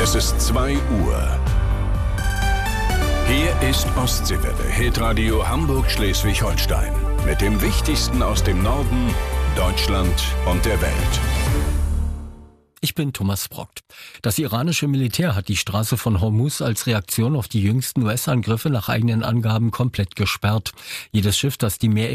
Es ist 2 Uhr. Hier ist Ostseewelle, Hitradio Hamburg-Schleswig-Holstein. Mit dem Wichtigsten aus dem Norden, Deutschland und der Welt. Ich bin Thomas Brockt. Das iranische Militär hat die Straße von Hormuz als Reaktion auf die jüngsten US-Angriffe nach eigenen Angaben komplett gesperrt. Jedes Schiff, das die